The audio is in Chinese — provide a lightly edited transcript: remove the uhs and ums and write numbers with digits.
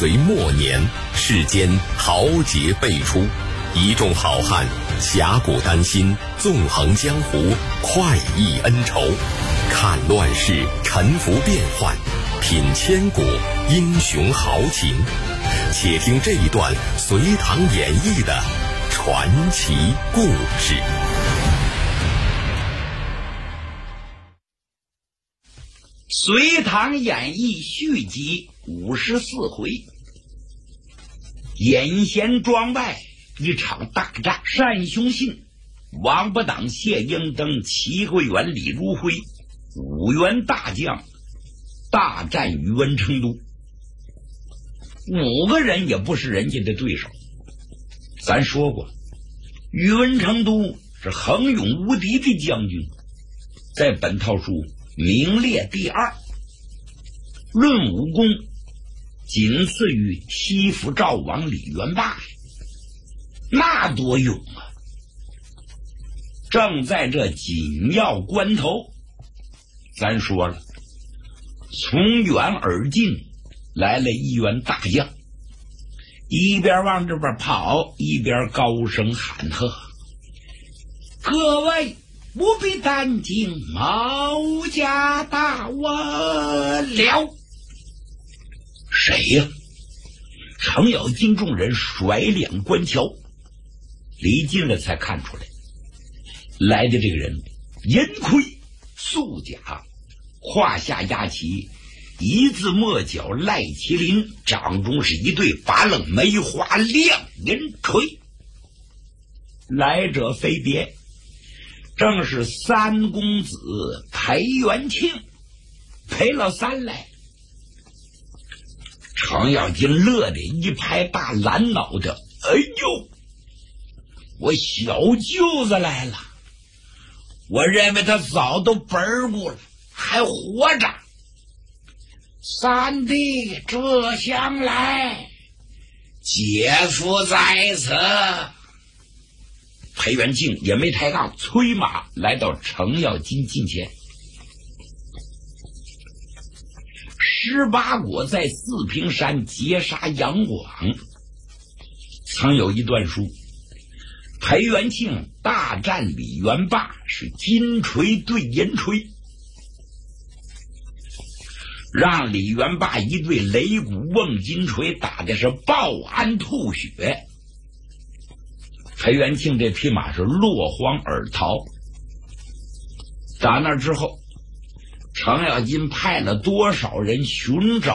隋末年，世间豪杰辈出，一众好汉侠骨丹心，纵横江湖，快意恩仇，看乱世，沉浮变幻，品千古英雄豪情。且听这一段隋唐演义的传奇故事。 隋唐演义续集54回，眼前庄外一场大战，单雄信、王八党谢英登、齐桂元、李如辉5员大将大战宇文成都，5个人也不是人家的对手。咱说过，宇文成都是横勇无敌的将军，在本套书名列第2，论武功仅次于西府赵王李元霸，那多勇啊！正在这紧要关头，咱说了，从远而近来了1员大将，一边往这边跑，一边高声喊喝：“各位不必担惊，毛家大稳了！”谁呀？程咬金众人甩脸观瞧，离近了才看出来，来的这个人银盔素甲，胯下压旗一字末角赖麒麟，掌中是一对拔楞梅花亮银锤。来者非别，正是三公子裴元庆，裴老三来。程咬金乐得一拍大蓝脑袋：“哎呦，我小舅子来了！我认为他早都本故了，还活着。三弟这厢来，姐夫在此。”裴元庆也没抬杠，催马来到程咬金近前。18国在四平山截杀杨广，曾有一段书，裴元庆大战李元霸，是金锤对银锤，让李元霸一对擂鼓瓮金锤打的是抱鞍吐血。裴元庆这匹马是落荒而逃。打那之后，程咬金派了多少人寻找